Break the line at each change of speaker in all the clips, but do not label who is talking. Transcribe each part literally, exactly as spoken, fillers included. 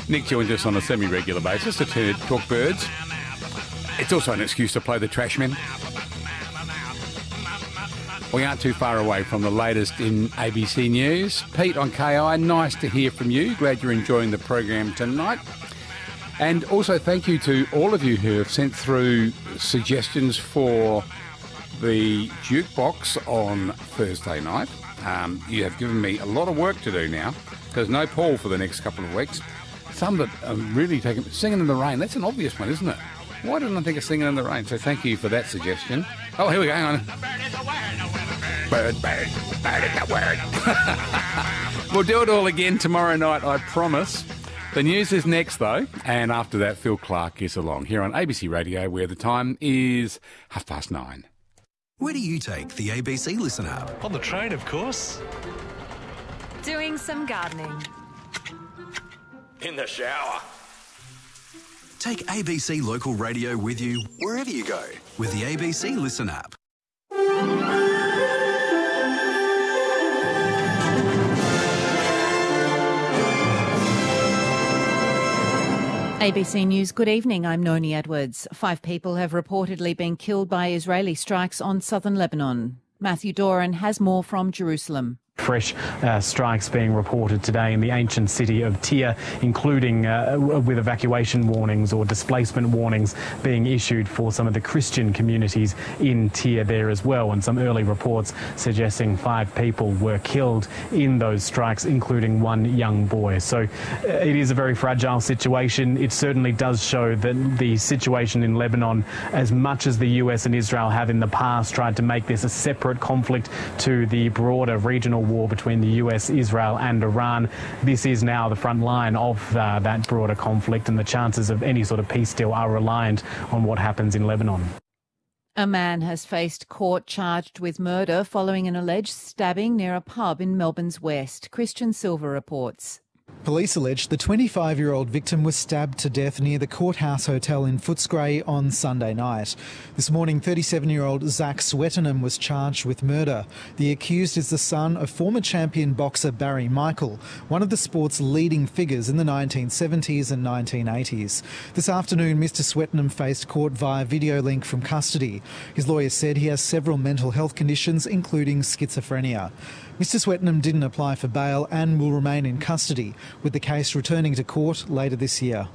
Nick joins us on a semi-regular basis to talk birds. It's also an excuse to play the Trashmen. We aren't too far away from the latest in A B C News. Pete on K I, nice to hear from you. Glad you're enjoying the program tonight. And also thank you to all of you who have sent through suggestions for the jukebox on Thursday night. Um, you have given me a lot of work to do now. There's no Paul for the next couple of weeks. Some that are really taking... Singing in the Rain, that's an obvious one, isn't it? Why didn't I think of Singing in the Rain? So thank you for that suggestion. Oh, here we go, hang on. Bird, bird, bird is the word. We'll do it all again tomorrow night, I promise. The news is next, though, and after that, Phil Clark is along here on A B C Radio, where the time is half past nine.
Where do you take the A B C Listen app?
On the train, of course.
Doing some gardening.
In the shower.
Take A B C Local Radio with you wherever you go with the A B C Listen app.
A B C News, good evening. I'm Noni Edwards. Five people have reportedly been killed by Israeli strikes on southern Lebanon. Matthew Doran has more from Jerusalem.
Fresh uh, strikes being reported today in the ancient city of Tyre, including uh, with evacuation warnings or displacement warnings being issued for some of the Christian communities in Tyre there as well. And some early reports suggesting five people were killed in those strikes, including one young boy. So uh, it is a very fragile situation. It certainly does show that the situation in Lebanon, as much as the U S and Israel have in the past tried to make this a separate conflict to the broader regional war between the U S, Israel and Iran, this is now the front line of uh, that broader conflict, and the chances of any sort of peace deal are reliant on what happens in Lebanon.
A man has faced court charged with murder following an alleged stabbing near a pub in Melbourne's west. Christian Silver reports.
Police allege the twenty-five-year-old victim was stabbed to death near the Courthouse Hotel in Footscray on Sunday night. This morning, thirty-seven-year-old Zach Swettenham was charged with murder. The accused is the son of former champion boxer Barry Michael, one of the sport's leading figures in the nineteen seventies and nineteen eighties. This afternoon, Mister Swettenham faced court via video link from custody. His lawyer said he has several mental health conditions, including schizophrenia. Mister Swettenham didn't apply for bail and will remain in custody, with the case returning to court later this year.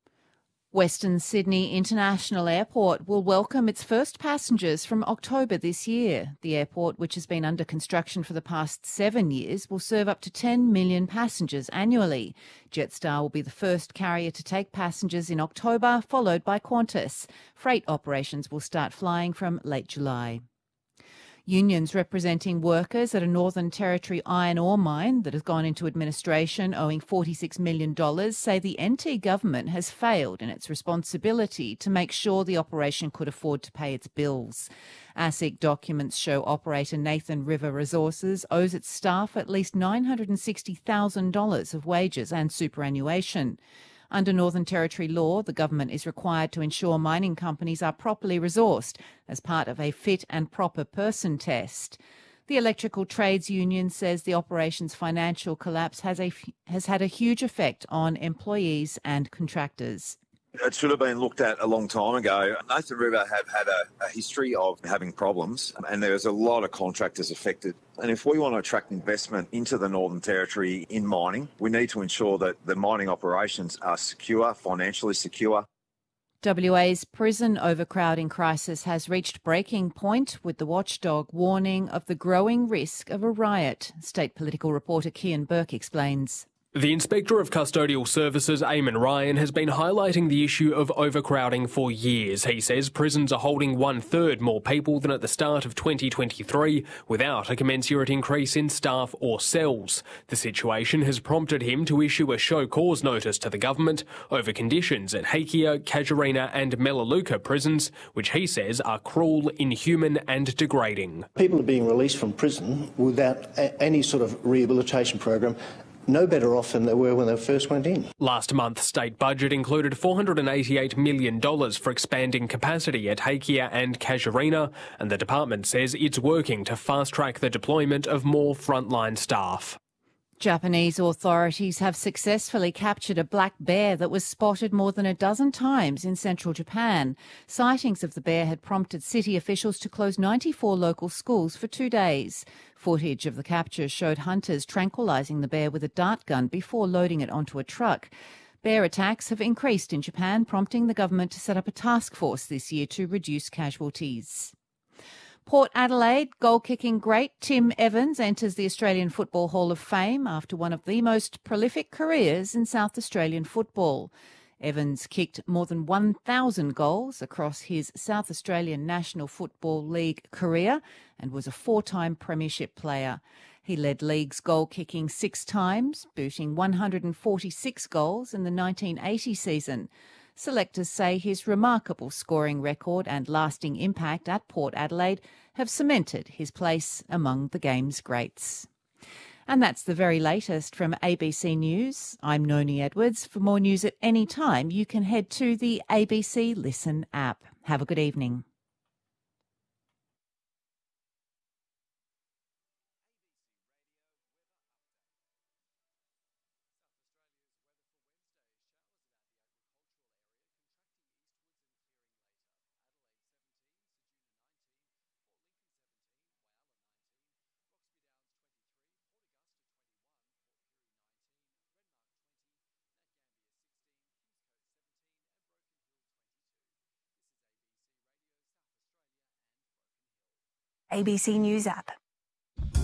Western Sydney International Airport will welcome its first passengers from October this year. The airport, which has been under construction for the past seven years, will serve up to ten million passengers annually. Jetstar will be the first carrier to take passengers in October, followed by Qantas. Freight operations will start flying from late July. Unions representing workers at a Northern Territory iron ore mine that has gone into administration owing forty-six million dollars say the N T government has failed in its responsibility to make sure the operation could afford to pay its bills. ASIC documents show operator Nathan River Resources owes its staff at least nine hundred sixty thousand dollars of wages and superannuation. Under Northern Territory law, the government is required to ensure mining companies are properly resourced as part of a fit and proper person test. The Electrical Trades Union says the operation's financial collapse has, a, has had a huge effect on employees and contractors.
It should have been looked at a long time ago. Nathan River have had a, a history of having problems, and there's a lot of contractors affected. And if we want to attract investment into the Northern Territory in mining, we need to ensure that the mining operations are secure, financially secure.
W A's prison overcrowding crisis has reached breaking point, with the watchdog warning of the growing risk of a riot. State political reporter Kian Burke explains.
The Inspector of Custodial Services, Eamon Ryan, has been highlighting the issue of overcrowding for years. He says prisons are holding one-third more people than at the start of twenty twenty-three, without a commensurate increase in staff or cells. The situation has prompted him to issue a show cause notice to the government over conditions at Hakea, Casuarina and Melaleuca prisons, which he says are cruel, inhuman and degrading.
People are being released from prison without a- any sort of rehabilitation program, no better off than they were when they first went in.
Last month's state budget included four hundred eighty-eight million dollars for expanding capacity at Hakea and Casuarina, and the department says it's working to fast-track the deployment of more frontline staff.
Japanese authorities have successfully captured a black bear that was spotted more than a dozen times in central Japan. Sightings of the bear had prompted city officials to close ninety-four local schools for two days. Footage of the capture showed hunters tranquilising the bear with a dart gun before loading it onto a truck. Bear attacks have increased in Japan, prompting the government to set up a task force this year to reduce casualties. Port Adelaide goal-kicking great Tim Evans enters the Australian Football Hall of Fame after one of the most prolific careers in South Australian football. Evans kicked more than one thousand goals across his South Australian National Football League career and was a four-time premiership player. He led league's goal-kicking six times, booting one hundred forty-six goals in the nineteen eighty season. Selectors say his remarkable scoring record and lasting impact at Port Adelaide have cemented his place among the game's greats. And that's the very latest from A B C News. I'm Noni Edwards. For more news at any time, you can head to the A B C Listen app. Have a good evening.
A B C News app.